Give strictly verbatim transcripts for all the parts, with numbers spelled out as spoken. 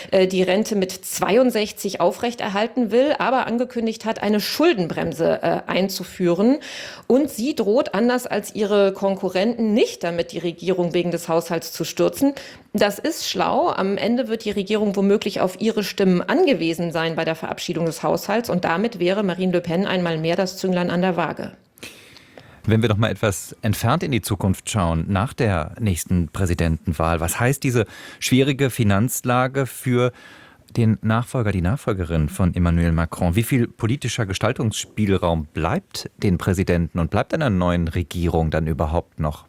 äh, die Rente mit zweiundsechzig aufrechterhalten will, aber angekündigt hat, eine Schuldenbremse äh, einzuführen. Und sie droht, anders als ihre Konkurrenten, nicht damit, die Regierung wegen des Haushalts zu stürzen. Das ist schlau. Am Ende wird die Regierung womöglich auf ihre Stimmen angewiesen sein bei der Verabschiedung des Haushalts. Und damit wäre Marine Le Pen einmal mehr das Zünglein an der Waage. Wenn wir doch mal etwas entfernt in die Zukunft schauen, nach der nächsten Präsidentenwahl, was heißt diese schwierige Finanzlage für den Nachfolger, die Nachfolgerin von Emmanuel Macron? Wie viel politischer Gestaltungsspielraum bleibt den Präsidenten und bleibt einer neuen Regierung dann überhaupt noch?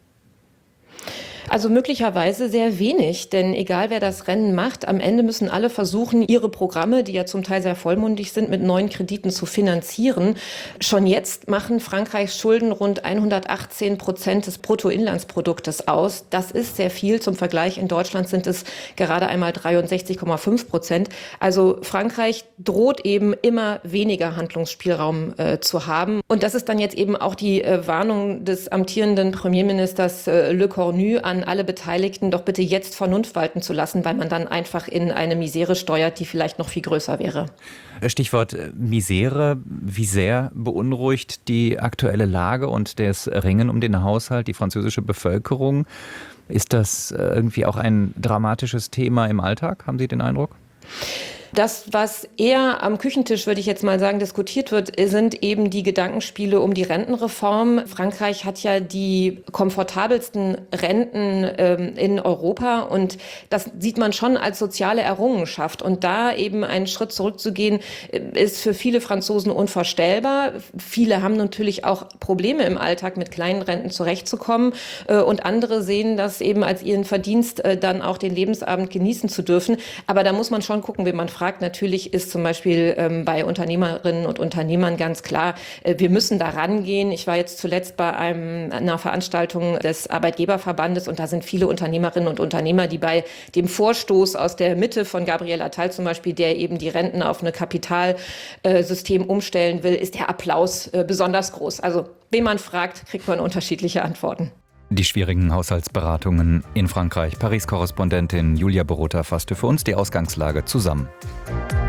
Also möglicherweise sehr wenig, denn egal wer das Rennen macht, am Ende müssen alle versuchen, ihre Programme, die ja zum Teil sehr vollmundig sind, mit neuen Krediten zu finanzieren. Schon jetzt machen Frankreichs Schulden rund hundertachtzehn Prozent des Bruttoinlandsproduktes aus. Das ist sehr viel. Zum Vergleich, in Deutschland sind es gerade einmal dreiundsechzig Komma fünf Prozent. Also Frankreich droht eben immer weniger Handlungsspielraum äh, zu haben. Und das ist dann jetzt eben auch die äh, Warnung des amtierenden Premierministers äh, Le Cornu an alle Beteiligten, doch bitte jetzt Vernunft walten zu lassen, weil man dann einfach in eine Misere steuert, die vielleicht noch viel größer wäre. Stichwort Misere. Wie sehr beunruhigt die aktuelle Lage und das Ringen um den Haushalt die französische Bevölkerung? Ist das irgendwie auch ein dramatisches Thema im Alltag? Haben Sie den Eindruck? Das, was eher am Küchentisch, würde ich jetzt mal sagen, diskutiert wird, sind eben die Gedankenspiele um die Rentenreform. Frankreich hat ja die komfortabelsten Renten ähm, in Europa und das sieht man schon als soziale Errungenschaft. Und da eben einen Schritt zurückzugehen, ist für viele Franzosen unvorstellbar. Viele haben natürlich auch Probleme im Alltag, mit kleinen Renten zurechtzukommen. Äh, und andere sehen das eben als ihren Verdienst, äh, dann auch den Lebensabend genießen zu dürfen. Aber da muss man schon gucken, wie man fragt. Natürlich ist zum Beispiel ähm, bei Unternehmerinnen und Unternehmern ganz klar, äh, wir müssen da rangehen. Ich war jetzt zuletzt bei einem, einer Veranstaltung des Arbeitgeberverbandes und da sind viele Unternehmerinnen und Unternehmer, die bei dem Vorstoß aus der Mitte von Gabriel Attal zum Beispiel, der eben die Renten auf ein Kapitalsystem umstellen will, ist der Applaus äh, besonders groß. Also wen man fragt, kriegt man unterschiedliche Antworten. Die schwierigen Haushaltsberatungen in Frankreich. Paris-Korrespondentin Julia Borota fasste für uns die Ausgangslage zusammen.